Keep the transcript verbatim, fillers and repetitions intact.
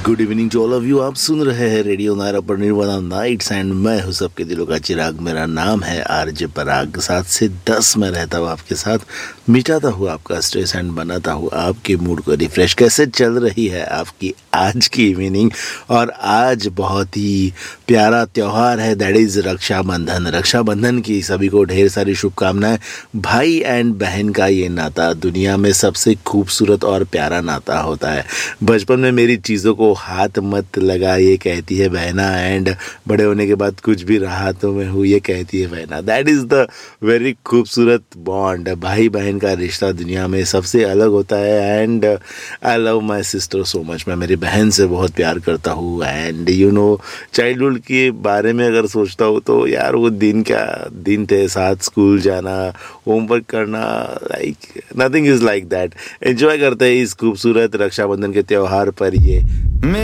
Good evening to all of you. आप सुन रहे हैं रेडियो नायरा पर निर्वाणा नाइट्स एंड मैं हूं सबके दिलों का चिराग। मेरा नाम है आरजे पराग। सात से दस मैं रहता हूं आपके साथ, मिटाता हूं आपका स्ट्रेस एंड बनाता हूं आपके मूड को रिफ्रेश। कैसे चल रही है आपकी आज की इवनिंग? और आज बहुत ही प्यारा त्यौहार है, दैट इज़ रक्षाबंधन। रक्षाबंधन की सभी को ढेर सारी शुभकामनाएं। भाई एंड बहन का ये नाता दुनिया में सबसे खूबसूरत और प्यारा नाता होता है। बचपन में मेरी चीज़ों को हाथ मत लगा ये कहती है बहना, एंड बड़े होने के बाद कुछ भी रहा तो मैं हूँ ये कहती है बहना। दैट इज़ द वेरी खूबसूरत बॉन्ड। भाई बहन का रिश्ता दुनिया में सबसे अलग होता है and I love my sister so much. मैं मेरी बहन से बहुत प्यार करता हूँ एंड यू नो चाइल्डहुड के बारे में अगर सोचता हूँ तो यार वो दिन क्या दिन थे। साथ स्कूल जाना, होमवर्क करना, like nothing is like that. Enjoy करते हैं इस खूबसूरत रक्षाबंधन के त्यौहार पर ये